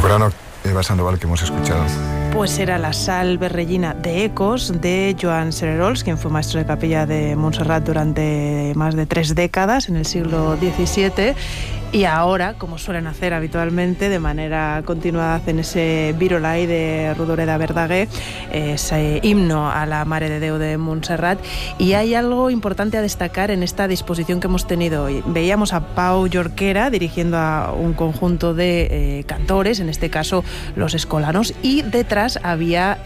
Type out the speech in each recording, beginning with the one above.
Recuérdanos, Eva Sandoval, que hemos escuchado. Pues era la Salve Regina de Ecos de Joan Cererols, quien fue maestro de capilla de Montserrat durante más de 3 décadas en el siglo XVII. Y ahora, como suelen hacer habitualmente, de manera continuada hacen ese Virolai de Rodoreda Verdaguer, ese himno a la Mare de Déu de Montserrat. Y hay algo importante a destacar en esta disposición que hemos tenido hoy. Veíamos a Pau Jorquera dirigiendo a un conjunto de cantores, en este caso los escolanos, y detrás había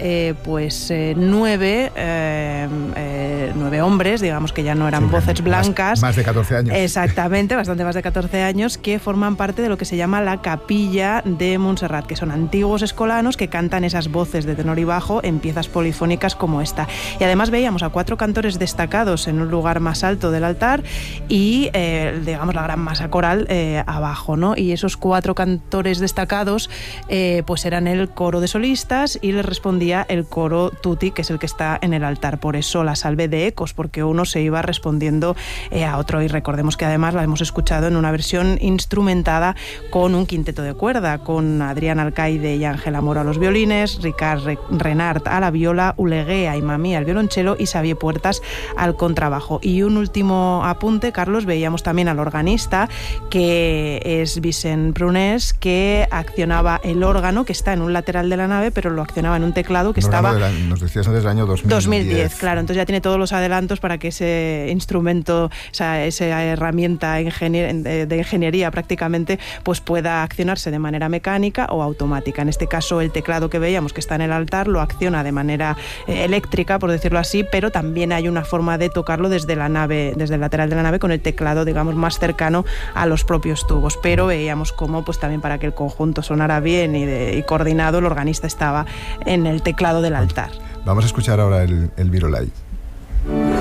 9 hombres, digamos que ya no eran voces blancas. Más de 14 años. Exactamente, bastante más de 14 años, que forman parte de lo que se llama la Capilla de Montserrat, que son antiguos escolanos que cantan esas voces de tenor y bajo en piezas polifónicas como esta. Y además veíamos a 4 cantores destacados en un lugar más alto del altar y, digamos, la gran masa coral abajo, ¿no? Y esos 4 cantores destacados pues eran el coro de solistas y les respondía el coro tutti, que es el que está en el altar. Por eso la Salve de Ecos, porque uno se iba respondiendo a otro. Y recordemos que además la hemos escuchado en una versión instrumentada con un quinteto de cuerda, con Adrián Alcaide y Ángela Moro a los violines, Ricard Renart a la viola, Ulegué Aimamí al violonchelo y Xavier Puertas al contrabajo. Y un último apunte, Carlos, veíamos también al organista, que es Vicent Prunés, que accionaba el órgano, que está en un lateral de la nave, pero lo accionaba en un teclado que estaba... Nos decías antes del año 2010. Claro, entonces ya tiene todos los adelantos para que ese instrumento, esa herramienta de ingeniería prácticamente, pues pueda accionarse de manera mecánica o automática. En este caso, el teclado que veíamos que está en el altar lo acciona de manera eléctrica, por decirlo así, pero también hay una forma de tocarlo desde la nave, desde el lateral de la nave, con el teclado, digamos, más cercano a los propios tubos. Pero veíamos cómo, pues también para que el conjunto sonara bien y coordinado, el organista estaba en el teclado del altar. Vamos a escuchar ahora el Virolai.